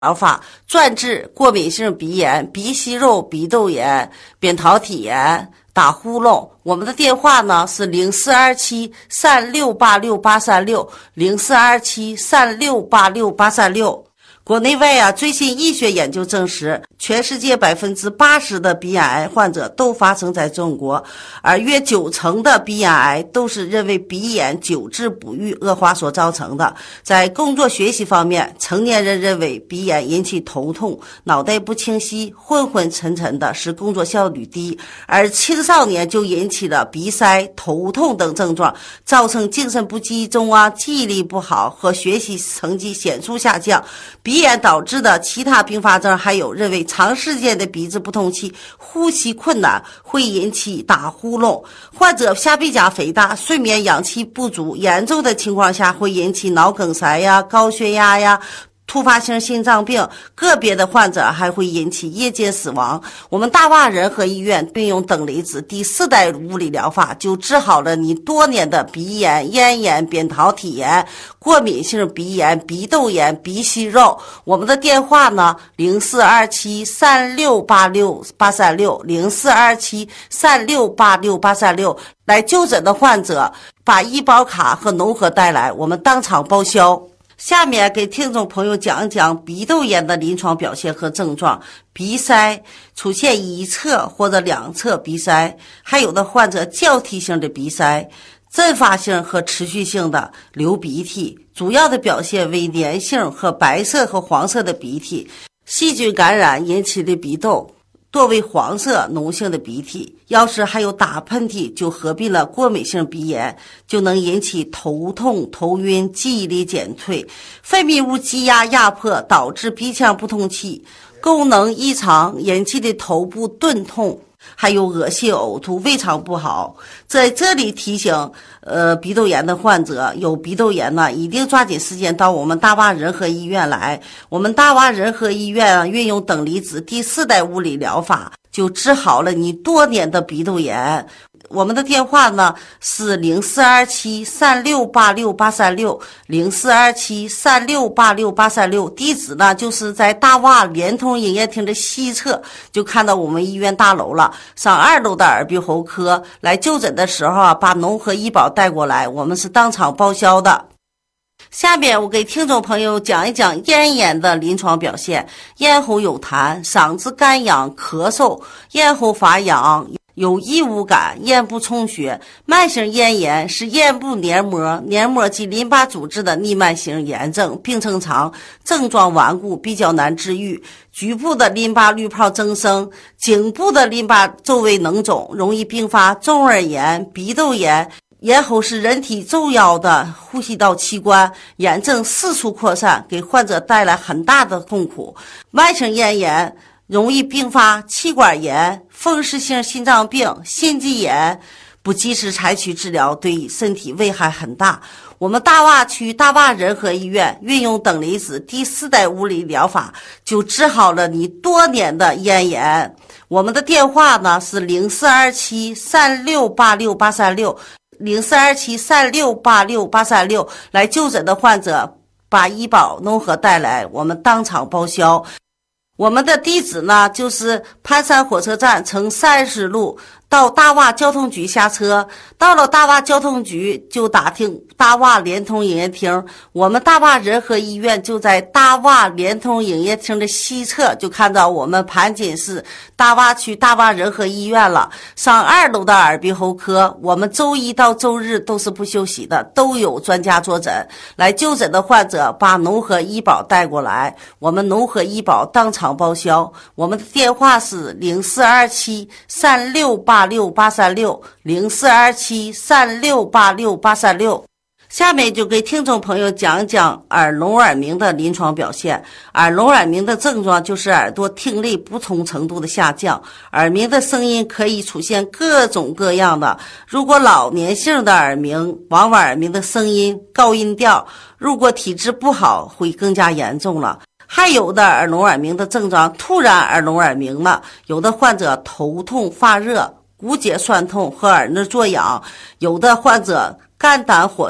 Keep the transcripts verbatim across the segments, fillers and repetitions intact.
疗法专治过敏性鼻炎、鼻息肉、鼻窦炎、扁桃体炎、打呼噜。我们的电话呢是零四二七三六八六八三六零四二七三六八六八三六。国内外啊，最新医学研究证实，全世界百分之八十的鼻咽癌患者都发生在中国，而约九成的鼻咽癌都是因为鼻炎久治不愈恶化所造成的。在工作学习方面，成年人认为鼻炎引起头痛、脑袋不清晰、昏昏沉沉的，使工作效率低；而青少年就引起了鼻塞、头痛等症状，造成精神不集中啊、记忆力不好和学习成绩显著下降。鼻炎导致的其他并发症还有认为长时间的鼻子不通气、呼吸困难会引起打呼噜，患者下鼻甲肥大、睡眠氧气不足，严重的情况下会引起脑梗塞呀、高血压呀、突发性心脏病，个别的患者还会引起夜间死亡。我们大洼仁和医院并用等离子第四代物理疗法，就治好了你多年的鼻炎、咽炎、扁桃体炎、过敏性鼻炎、鼻窦炎、鼻息肉。我们的电话呢零四二七三六八六八三六零四二七三六八六八三六。来就诊的患者把医保卡和农合带来，我们当场报销。下面给听众朋友讲一讲鼻窦炎的临床表现和症状。鼻塞出现一侧或者两侧鼻塞，还有的患者交替性的鼻塞，阵发性和持续性的流鼻涕，主要的表现为粘性和白色和黄色的鼻涕，细菌感染引起的鼻窦多为黄色脓性的鼻涕，要是还有打喷嚏，就合并了过敏性鼻炎，就能引起头痛、头晕、记忆力减退，分泌物积压压迫，导致鼻腔不通气，功能异常引起的头部钝痛，还有恶心呕吐、胃肠不好。在这里提醒呃鼻窦炎的患者，有鼻窦炎呢，一定抓紧时间到我们大洼仁和医院来。我们大洼仁和医院啊，运用等离子第四代物理疗法，就治好了你多年的鼻窦炎。我们的电话呢是零四二七三六八六八三六零四二七三六八六八三六，地址呢就是在大洼联通营业厅的西侧，就看到我们医院大楼了。上二楼的耳鼻喉科来就诊的时候啊，把农合医保带过来，我们是当场报销的。下面我给听众朋友讲一讲咽炎的临床表现。咽喉有痰，嗓子干痒、咳嗽，咽喉发痒，有异物感，咽部充血。慢性咽炎是咽部黏膜、黏膜及淋巴组织的逆慢性炎症，病程长，症状顽固，比较难治愈。局部的淋巴滤泡增生，颈部的淋巴周围脓肿，容易并发中耳炎、鼻窦炎。咽喉是人体重要的呼吸道器官，炎症四处扩散，给患者带来很大的痛苦。慢性咽炎容易并发气管炎、风湿性心脏病、心肌炎，不及时采取治疗，对身体危害很大。我们大洼区大洼仁和医院运用等离子第四代物理疗法，就治好了你多年的咽炎。我们的电话呢是零四二七三六八六八三六零四二七三六八六八三六。来就诊的患者把医保农合带来，我们当场报销。我们的地址呢就是盘山火车站乘三十路到大洼交通局下车，到了大洼交通局就打听大洼联通营业厅。我们大洼仁和医院就在大洼联通营业厅的西侧，就看到我们盘锦市大洼区大洼仁和医院了。上二楼的耳鼻喉科，我们周一到周日都是不休息的，都有专家坐诊。来就诊的患者把农合医保带过来，我们农合医保当场报销。我们的电话是零四二七三六八六八三六零四二七三六八六八三六。下面就给听众朋友讲讲耳聋耳鸣的临床表现。耳聋耳鸣的症状就是耳朵听力不同程度的下降，耳鸣的声音可以出现各种各样的。如果老年性的耳鸣，往往耳鸣的声音高音调，如果体质不好会更加严重了。还有的耳聋耳鸣的症状突然耳聋耳鸣了，有的患者头痛发热、骨节酸痛和耳内作痒，有的患者肝胆火盛、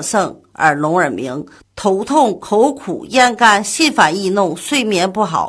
耳聋耳鸣，头痛、口苦、咽干、心烦易怒、睡眠不好、